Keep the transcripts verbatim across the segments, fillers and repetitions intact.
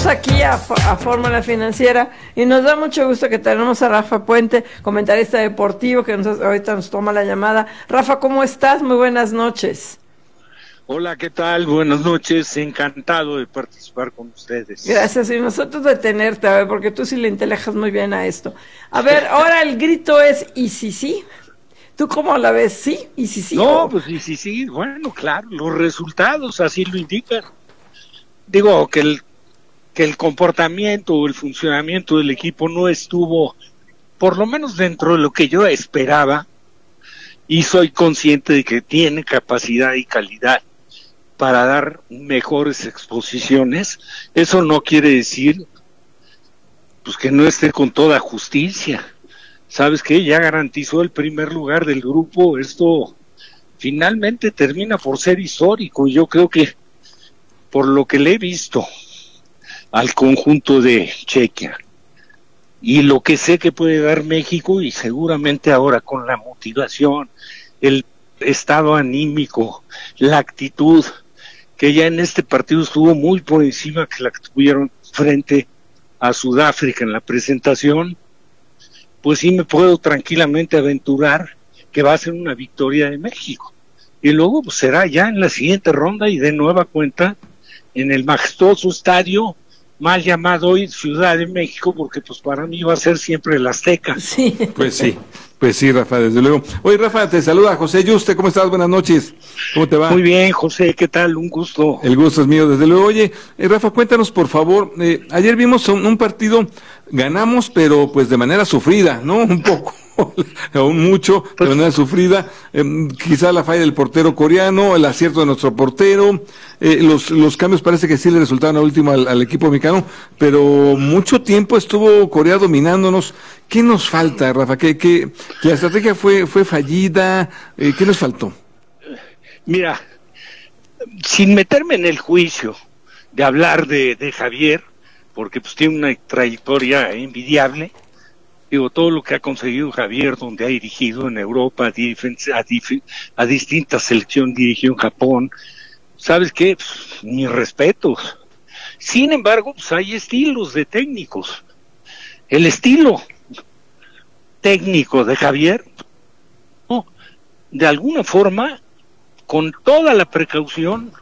Regresamos aquí a, a Fórmula Financiera y nos da mucho gusto que tenemos a Rafa Puente, comentarista deportivo, que nos, ahorita nos toma la llamada. Rafa, ¿cómo estás? Muy buenas noches. Hola, ¿qué tal? Buenas noches, encantado de participar con ustedes. Gracias, y nosotros de tenerte, a ver, porque tú sí le intelejas muy bien a esto. A ver, ahora el grito es, ¿y si sí? ¿Tú cómo la ves? ¿Sí? ¿Y si sí? No, o... pues y si sí, bueno, claro, los resultados así lo indican. Digo, que el, que el comportamiento o el funcionamiento del equipo no estuvo, por lo menos dentro de lo que yo esperaba, y soy consciente de que tiene capacidad y calidad para dar mejores exposiciones. Eso no quiere decir pues que no esté con toda justicia. ¿Sabes qué? Ya garantizó el primer lugar del grupo. Esto finalmente termina por ser histórico, y yo creo que por lo que le he visto al conjunto de Chequia y lo que sé que puede dar México, y seguramente ahora con la motivación, el estado anímico, la actitud, que ya en este partido estuvo muy por encima que la que tuvieron frente a Sudáfrica en la presentación, pues sí me puedo tranquilamente aventurar que va a ser una victoria de México. Y luego pues, será ya en la siguiente ronda y de nueva cuenta en el majestuoso estadio mal llamado hoy Ciudad de México, porque pues para mí va a ser siempre el Azteca. Sí. Pues sí, pues sí, Rafa, desde luego. Oye, Rafa, te saluda José Yuste, ¿cómo estás? Buenas noches, ¿cómo te va? Muy bien, José, ¿qué tal? Un gusto. El gusto es mío, desde luego. Oye, eh, Rafa, cuéntanos, por favor, eh, ayer vimos un, un partido, ganamos, pero pues de manera sufrida, ¿no? Un poco, aún mucho, de manera sufrida, eh, quizá la falla del portero coreano, el acierto de nuestro portero, eh, los, los cambios parece que sí le resultaron a último al, al equipo mexicano, pero mucho tiempo estuvo Corea dominándonos. ¿Qué nos falta, Rafa? ¿Qué, qué, que la estrategia fue, fue fallida? Eh, ¿Qué nos faltó? Mira, sin meterme en el juicio de hablar de, de Javier, porque pues tiene una trayectoria envidiable, digo, todo lo que ha conseguido Javier, donde ha dirigido en Europa, a, dif- a, dif- a distintas selecciones, dirigió en Japón, ¿sabes qué? Pues, mis respetos. Sin embargo, pues hay estilos de técnicos. El estilo técnico de Javier, no, de alguna forma, con toda la precaución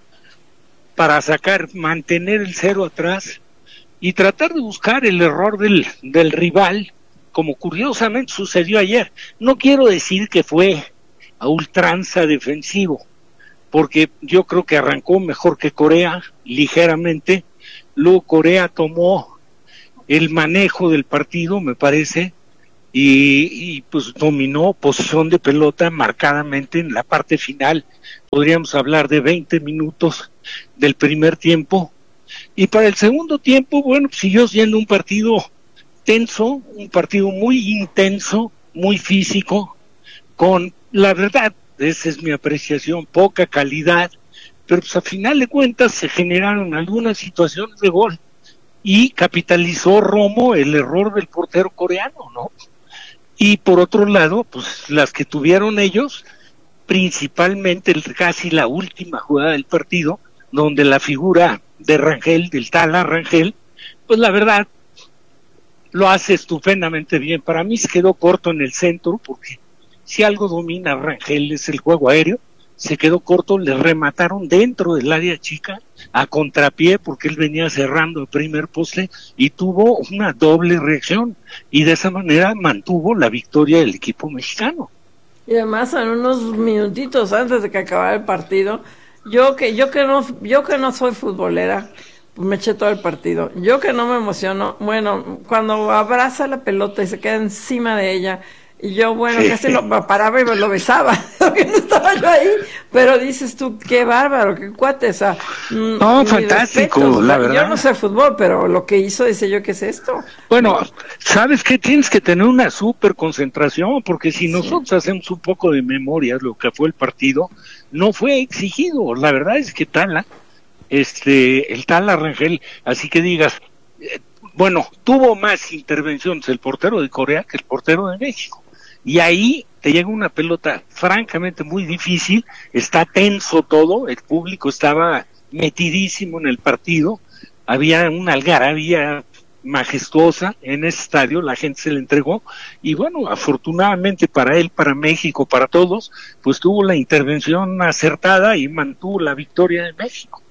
para sacar, mantener el cero atrás y tratar de buscar el error del, del rival, como curiosamente sucedió ayer. No quiero decir que fue a ultranza defensivo, porque yo creo que arrancó mejor que Corea, ligeramente. Luego Corea tomó el manejo del partido, me parece, y, y pues dominó posición de pelota marcadamente en la parte final. Podríamos hablar de veinte minutos del primer tiempo, y para el segundo tiempo, bueno, siguió siendo un partido tenso, un partido muy intenso, muy físico, con, la verdad, esa es mi apreciación, poca calidad, pero pues a final de cuentas se generaron algunas situaciones de gol y capitalizó Romo el error del portero coreano, ¿no? Y por otro lado, pues las que tuvieron ellos, principalmente el, casi la última jugada del partido, donde la figura de Rangel, del Tala Rangel, pues la verdad lo hace estupendamente bien. Para mí se quedó corto en el centro, porque si algo domina Rangel es el juego aéreo. Se quedó corto, le remataron dentro del área chica a contrapié, porque él venía cerrando el primer poste y tuvo una doble reacción, y de esa manera mantuvo la victoria del equipo mexicano. Y además en unos minutitos antes de que acabara el partido, yo que yo que no yo que no soy futbolera, pues me eché todo el partido. Yo que no me emociono, bueno, cuando abraza la pelota y se queda encima de ella, y yo, bueno, Sí. casi lo paraba y me lo besaba, porque no estaba yo ahí, pero dices tú, qué bárbaro, qué cuate, o sea, no, fantástico, respetos, la verdad. Yo no sé fútbol, pero lo que hizo, dice yo, ¿qué es esto? Bueno, ¿sabes qué? Tienes que tener una súper concentración, porque si nosotros sí. hacemos un poco de memoria lo que fue el partido, no fue exigido. La verdad es que Tala, este, el Tala Rangel, así que digas, eh, bueno, tuvo más intervenciones el portero de Corea que el portero de México. Y ahí te llega una pelota francamente muy difícil, está tenso todo, el público estaba metidísimo en el partido, había una algarabía majestuosa en ese estadio, la gente se le entregó, y bueno, afortunadamente para él, para México, para todos, pues tuvo la intervención acertada y mantuvo la victoria de México.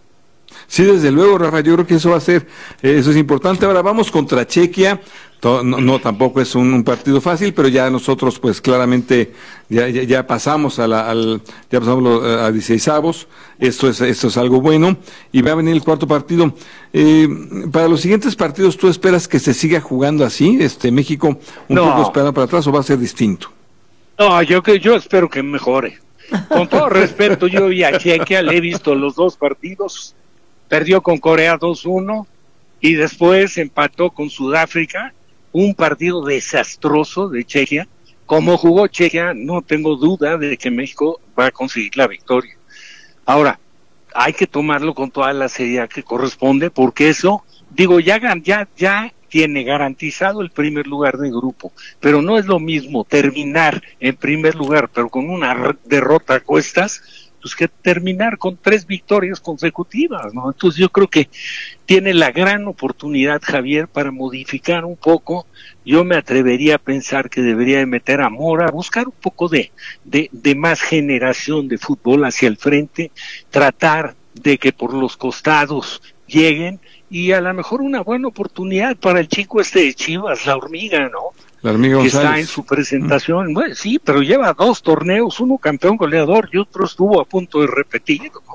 Sí, desde luego, Rafa, yo creo que eso va a ser, eh, eso es importante. Ahora vamos contra Chequia, no, no tampoco es un, un partido fácil, pero ya nosotros pues claramente ya, ya, ya pasamos a la, al, ya pasamos lo, a dieciseisavos, esto es, esto es algo bueno, y va a venir el cuarto partido. Eh, para los siguientes partidos, ¿tú esperas que se siga jugando así, este México un no. poco esperando para atrás, o va a ser distinto? No, yo que yo espero que mejore. Con todo respeto, yo vi a Chequia, le he visto los dos partidos. Perdió con Corea dos uno y después empató con Sudáfrica, un partido desastroso de Chequia. Como jugó Chequia, no tengo duda de que México va a conseguir la victoria. Ahora, hay que tomarlo con toda la seriedad que corresponde, porque eso, digo, ya, ya, ya tiene garantizado el primer lugar de grupo, pero no es lo mismo terminar en primer lugar, pero con una derrota a cuestas, pues que terminar con tres victorias consecutivas, ¿no? Entonces yo creo que tiene la gran oportunidad Javier para modificar un poco. Yo me atrevería a pensar que debería de meter a Mora, buscar un poco de, de, de más generación de fútbol hacia el frente, tratar de que por los costados lleguen, y a lo mejor una buena oportunidad para el chico este de Chivas, la hormiga, ¿no? La hormiga que González. Está en su presentación. Bueno, sí, pero lleva dos torneos, uno campeón goleador y otro estuvo a punto de repetir, ¿no?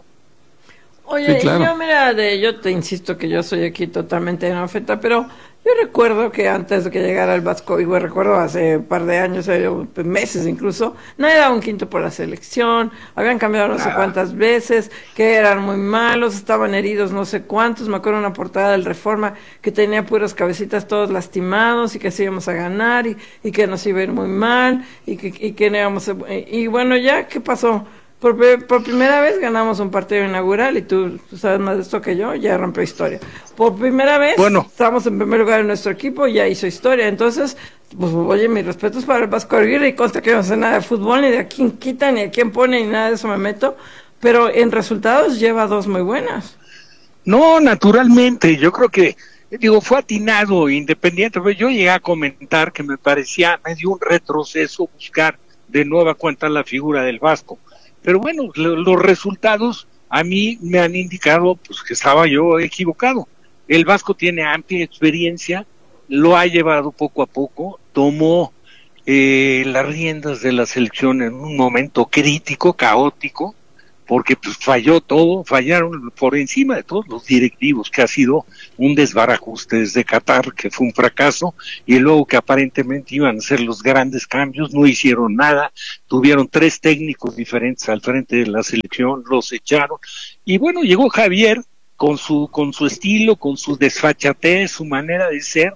Oye, Sí, claro. y yo mira, de, yo te insisto que yo soy aquí totalmente analfabeta, pero yo recuerdo que antes de que llegara el Vasco, y bueno, recuerdo hace un par de años, eh, meses incluso, no era un quinto por la selección, habían cambiado no sé cuántas veces, que eran muy malos, estaban heridos no sé cuántos, me acuerdo una portada del Reforma que tenía puras cabecitas todos lastimados y que sí íbamos a ganar y, y que nos iba a ir muy mal y que, y que no íbamos a, y, y bueno, ya, ¿qué pasó? Por, por primera vez ganamos un partido inaugural y tú, tú sabes más de esto que yo, ya rompió historia. Por primera vez bueno. estamos en primer lugar en nuestro equipo, ya hizo historia. Entonces, pues oye, mis respetos para el Vasco Aguirre, y consta que no sé nada de fútbol, ni de a quién quita, ni a quién pone, ni nada de eso me meto, pero en resultados lleva dos muy buenas. No, naturalmente, yo creo que, digo, fue atinado, independiente, pero yo llegué a comentar que me parecía, me dio un retroceso buscar de nueva cuenta la figura del Vasco. Pero bueno, lo, los resultados a mí me han indicado pues que estaba yo equivocado. El Vasco tiene amplia experiencia, lo ha llevado poco a poco, tomó eh, las riendas de la selección en un momento crítico, caótico, porque pues falló todo, fallaron por encima de todos los directivos, que ha sido un desbarajuste desde Qatar, que fue un fracaso, y luego que aparentemente iban a ser los grandes cambios, no hicieron nada, tuvieron tres técnicos diferentes al frente de la selección, los echaron, y bueno, llegó Javier con su, con su estilo, con su desfachatez, su manera de ser,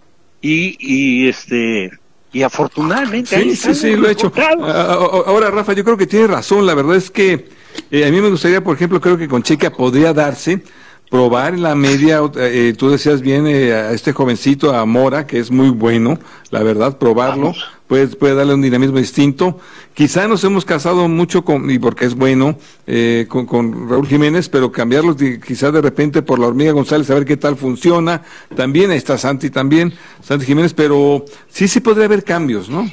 y, y este... y afortunadamente sí, ahí sí, sí, lo he hecho. Ahora, Rafa, yo creo que tiene razón. La verdad es que eh, a mí me gustaría, por ejemplo, creo que con Chequia podría darse, probar en la media, eh, tú decías bien, eh, a este jovencito, a Mora, que es muy bueno, la verdad, probarlo, puede, puede darle un dinamismo distinto. Quizá nos hemos casado mucho con, y porque es bueno, eh, con, con Raúl Jiménez, pero cambiarlo de, quizá de repente por la hormiga González, a ver qué tal funciona. También ahí está Santi también, Santi Jiménez, pero sí, sí podría haber cambios, ¿no?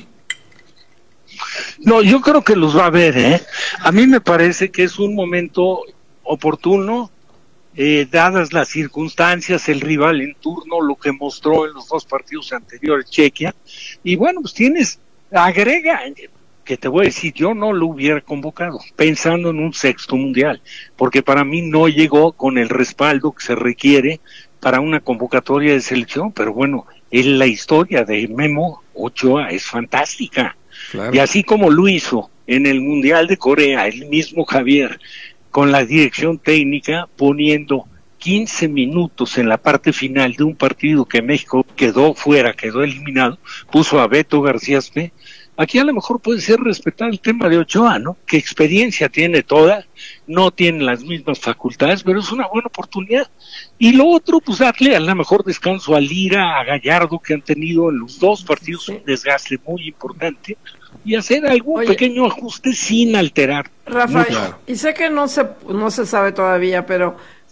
No, yo creo que los va a haber, ¿eh? A mí me parece que es un momento oportuno, eh, dadas las circunstancias, el rival en turno, lo que mostró en los dos partidos anteriores Chequia, y bueno, pues tienes, agrega, que te voy a decir, yo no lo hubiera convocado, pensando en un sexto mundial, porque para mí no llegó con el respaldo que se requiere para una convocatoria de selección, pero bueno, en la historia de Memo Ochoa es fantástica. Claro. Y así como lo hizo en el Mundial de Corea, el mismo Javier, con la dirección técnica, poniendo quince minutos en la parte final de un partido que México quedó fuera, quedó eliminado, puso a Beto García Aspe. Aquí a lo mejor puede ser respetar el tema de Ochoa, ¿no? Que experiencia tiene toda, no tiene las mismas facultades, pero es una buena oportunidad. Y lo otro, pues darle a lo mejor descanso a Lira, a Gallardo, que han tenido en los dos partidos sí. un desgaste muy importante, y hacer algún Oye, pequeño ajuste sin alterar. Rafa, claro. y sé que no se, no se sabe todavía, pero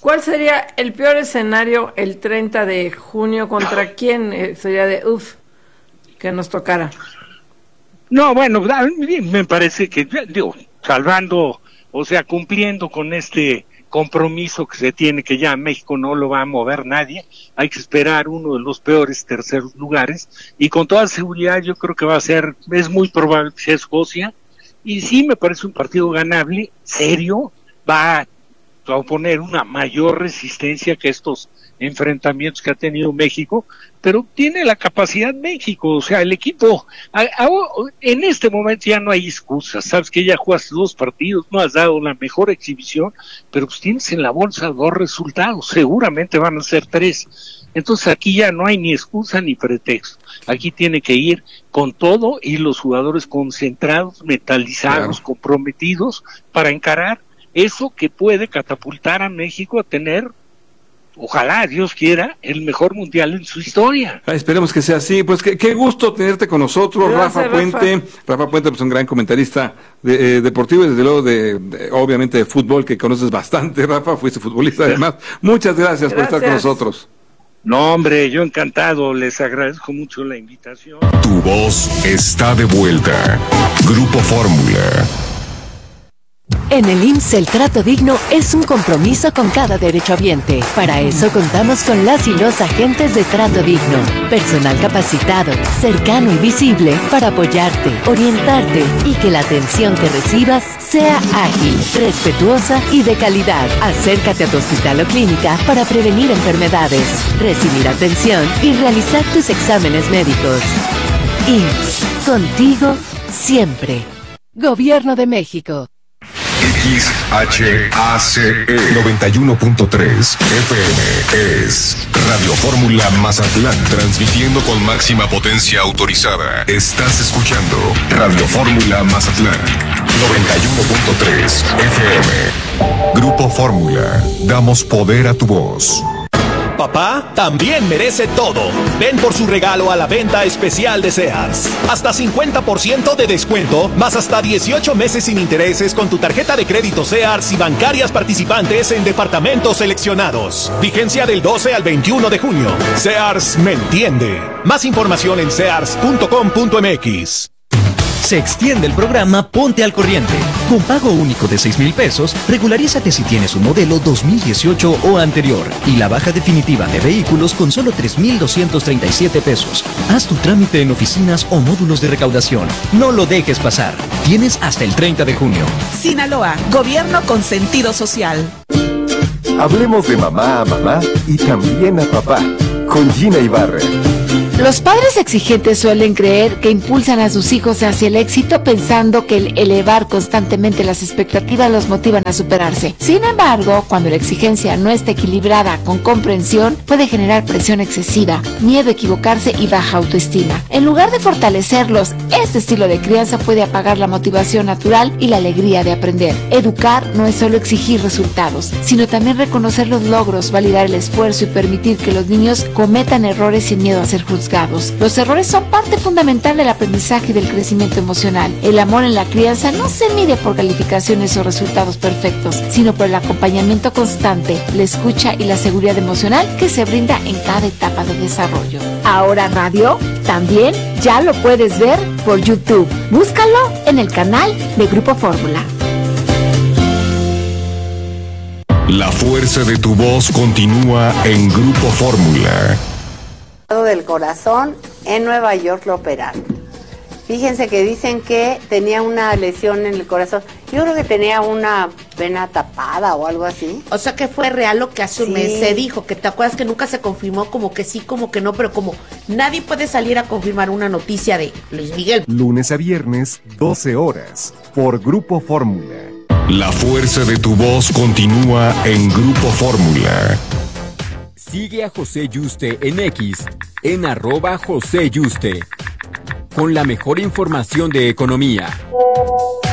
¿Cuál sería el peor escenario el treinta de junio? ¿Contra quién eh, sería de uff que nos tocara? No, bueno, me parece que, digo, salvando, o sea, cumpliendo con este compromiso que se tiene, que ya México no lo va a mover nadie, hay que esperar uno de los peores terceros lugares, y con toda seguridad yo creo que va a ser, es muy probable que sea Escocia, y sí me parece un partido ganable, serio, va a a oponer una mayor resistencia que estos enfrentamientos que ha tenido México, pero tiene la capacidad México, o sea, el equipo, a, a, en este momento ya no hay excusas, sabes que ya jugaste dos partidos, no has dado la mejor exhibición, pero pues tienes en la bolsa dos resultados, seguramente van a ser tres, entonces aquí ya no hay ni excusa ni pretexto, aquí tiene que ir con todo y los jugadores concentrados, mentalizados, claro, comprometidos para encarar eso que puede catapultar a México a tener, ojalá Dios quiera, el mejor mundial en su historia. Ah, esperemos que sea así. Pues qué, qué gusto tenerte con nosotros, Gracias, Rafa Puente. Rafa, Rafa Puente, pues un gran comentarista de, eh, deportivo y desde luego de, de, obviamente de fútbol, que conoces bastante, Rafa, fuiste futbolista además. Muchas gracias, gracias por estar con nosotros. No, hombre, yo encantado, les agradezco mucho la invitación. Tu voz está de vuelta. Grupo Fórmula. En el I M S S el trato digno es un compromiso con cada derechohabiente. Para eso contamos con las y los agentes de Trato Digno. Personal capacitado, cercano y visible para apoyarte, orientarte y que la atención que recibas sea ágil, respetuosa y de calidad. Acércate a tu hospital o clínica para prevenir enfermedades, recibir atención y realizar tus exámenes médicos. I M S S, contigo siempre. Gobierno de México. X H A C E noventa y uno punto tres F M es Radio Fórmula Mazatlán, transmitiendo con máxima potencia autorizada. Estás escuchando Radio Fórmula Mazatlán noventa y uno punto tres F M. Grupo Fórmula, damos poder a tu voz. Papá también merece todo. Ven por su regalo a la venta especial de Sears. Hasta cincuenta por ciento de descuento, más hasta dieciocho meses sin intereses con tu tarjeta de crédito Sears y bancarias participantes en departamentos seleccionados. Vigencia del doce al veintiuno de junio. Sears me entiende. Más información en sears punto com punto m x. Se extiende el programa Ponte al Corriente. Con pago único de seis mil pesos, regularízate si tienes un modelo dos mil dieciocho o anterior. Y la baja definitiva de vehículos con solo tres mil doscientos treinta y siete pesos. Haz tu trámite en oficinas o módulos de recaudación. No lo dejes pasar. Tienes hasta el treinta de junio. Sinaloa, gobierno con sentido social. Hablemos de mamá a mamá y también a papá. Con Gina Ibarra. Los padres exigentes suelen creer que impulsan a sus hijos hacia el éxito pensando que el elevar constantemente las expectativas los motivan a superarse. Sin embargo, cuando la exigencia no está equilibrada con comprensión, puede generar presión excesiva, miedo a equivocarse y baja autoestima. En lugar de fortalecerlos, este estilo de crianza puede apagar la motivación natural y la alegría de aprender. Educar no es solo exigir resultados, sino también reconocer los logros, validar el esfuerzo y permitir que los niños cometan errores sin miedo a ser juzgados. Los errores son parte fundamental del aprendizaje y del crecimiento emocional. El amor en la crianza no se mide por calificaciones o resultados perfectos, sino por el acompañamiento constante, la escucha y la seguridad emocional que se brinda en cada etapa de desarrollo. Ahora radio, también ya lo puedes ver por YouTube. Búscalo en el canal de Grupo Fórmula. La fuerza de tu voz continúa en Grupo Fórmula. Del corazón en Nueva York lo operaron. Fíjense que dicen que tenía una lesión en el corazón. Yo creo que tenía una vena tapada o algo así. O sea que fue real lo que hace un Sí. mes se dijo, que te acuerdas que nunca se confirmó, como que sí, como que no, pero como nadie puede salir a confirmar una noticia de Luis Miguel. Lunes a viernes, doce horas, por Grupo Fórmula. La fuerza de tu voz continúa en Grupo Fórmula. Sigue a José Yuste en X, en arroba José Yuste, con la mejor información de economía.